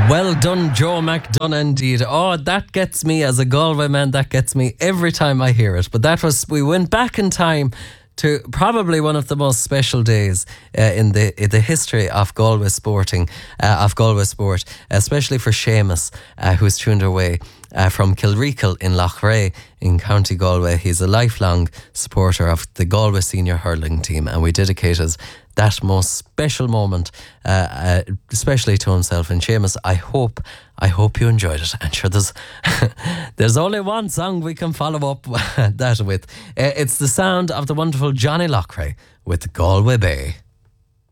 Well done, Joe McDonough, indeed. Oh, that gets me as a Galway man. That gets me every time I hear it. But we went back in time to probably one of the most special days in the history of Galway sport, especially for Seamus, who's tuned away from Kilreekle in Loughrea in County Galway. He's a lifelong supporter of the Galway senior hurling team, and we dedicated that most special moment, especially to himself. And Seamus, I hope you enjoyed it. And sure, there's only one song we can follow up that with. It's the sound of the wonderful Johnny Loughrea with Galway Bay.